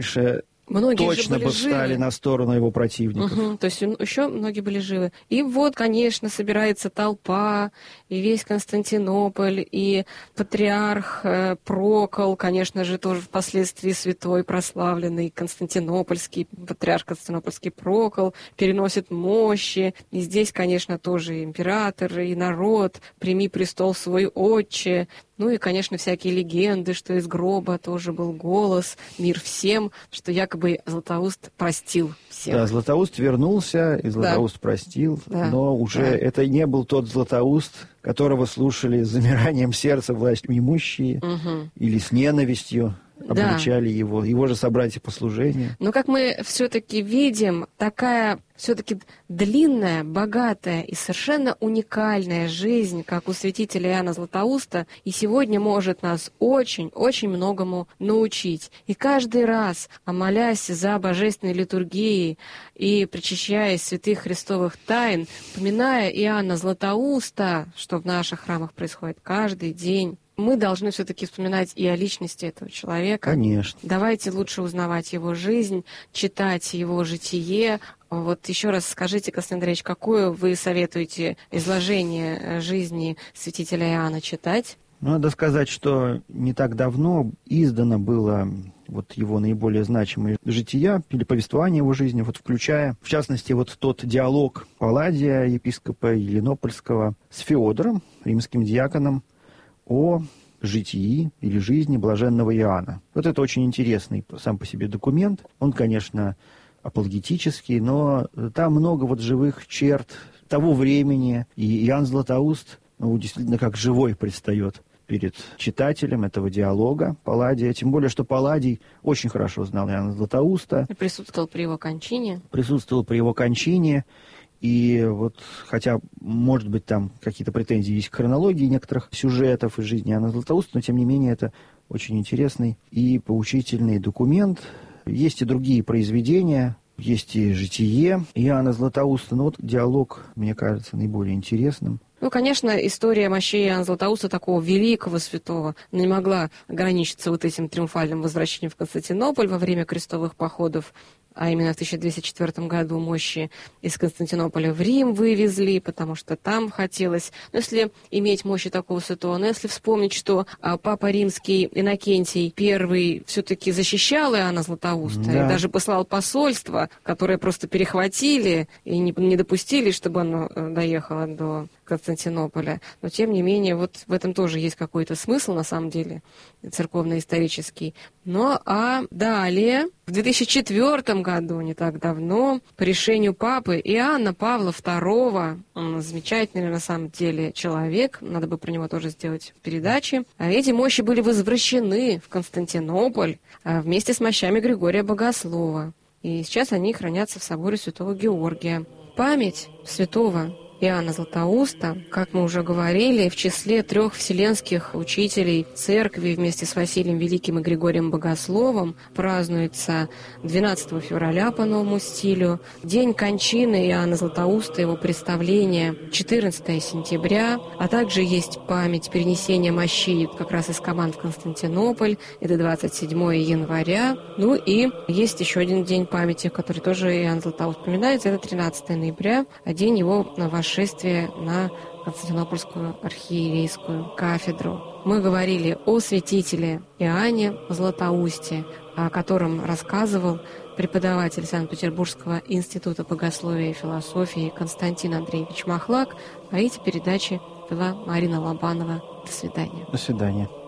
Многие точно бы встали на сторону его противников. То есть еще многие были живы. И вот, конечно, собирается толпа, и весь Константинополь, и патриарх Прокол, конечно же, тоже впоследствии святой, прославленный константинопольский, патриарх константинопольский Прокол, переносит мощи. И здесь, конечно, тоже император, и народ, прими престол свой, отче. Ну и, конечно, всякие легенды, что из гроба тоже был голос, мир всем, что якобы Златоуст простил всех. Да, Златоуст вернулся, и Златоуст простил, но уже это не был тот Златоуст, которого слушали с замиранием сердца власть имущие или с ненавистью обличали его же собратья по служению. Но, как мы все-таки видим, такая все-таки длинная, богатая и совершенно уникальная жизнь, как у святителя Иоанна Златоуста, и сегодня может нас очень-очень многому научить. И каждый раз, молясь за божественной литургией и причащаясь святых христовых тайн, поминая Иоанна Златоуста, что в наших храмах происходит каждый день, мы должны все-таки вспоминать и о личности этого человека. Конечно. Давайте лучше узнавать его жизнь, читать его житие. Вот еще раз скажите, Константин Андреевич, какое вы советуете изложение жизни святителя Иоанна читать? Надо сказать, что не так давно издано было вот его наиболее значимые жития или повествования его жизни, вот включая, в частности, вот тот диалог Палладия, епископа Еленопольского, с Феодором, римским диаконом, о житии или жизни блаженного Иоанна. Вот это очень интересный сам по себе документ. Он, конечно, апологетический, но там много вот живых черт того времени. И Иоанн Златоуст, действительно как живой предстает перед читателем этого диалога Палладия. Тем более, что Палладий очень хорошо знал Иоанна Златоуста. И присутствовал при его кончине. И вот, хотя, может быть, там какие-то претензии есть к хронологии некоторых сюжетов из жизни Иоанна Златоуста, но, тем не менее, это очень интересный и поучительный документ. Есть и другие произведения, есть и житие Иоанна Златоуста, но вот диалог, мне кажется, наиболее интересным. Ну, конечно, история мощей Иоанна Златоуста, такого великого святого, не могла ограничиться вот этим триумфальным возвращением в Константинополь во время крестовых походов, а именно в 1204 году мощи из Константинополя в Рим вывезли, потому что там хотелось, если иметь мощи такого святого, но если вспомнить, что папа римский Иннокентий I все-таки защищал Иоанна Златоуста, и даже послал посольство, которое просто перехватили и не допустили, чтобы оно доехало до Константинополя. Но, тем не менее, вот в этом тоже есть какой-то смысл, на самом деле, церковно-исторический. Ну, а далее, в 2004 году, не так давно, по решению папы Иоанна Павла II, он замечательный, на самом деле, человек, надо бы про него тоже сделать передачи, эти мощи были возвращены в Константинополь вместе с мощами Григория Богослова. И сейчас они хранятся в соборе Святого Георгия. Память святого Иоанна Златоуста, как мы уже говорили, в числе 3 вселенских учителей церкви вместе с Василием Великим и Григорием Богословом празднуется 12 февраля по новому стилю. День кончины Иоанна Златоуста, его представление 14 сентября, а также есть память перенесения мощей как раз из Каман в Константинополь, это 27 января. Ну и есть еще один день памяти, который тоже Иоанн Златоуст вспоминается, это 13 ноября, день его вошествия на Константинопольскую архиерейскую кафедру. Мы говорили о святителе Иоанне Златоусте, о котором рассказывал преподаватель Санкт-Петербургского института богословия и философии Константин Андреевич Махлак, а эти передачи вела Марина Лобанова. До свидания. До свидания.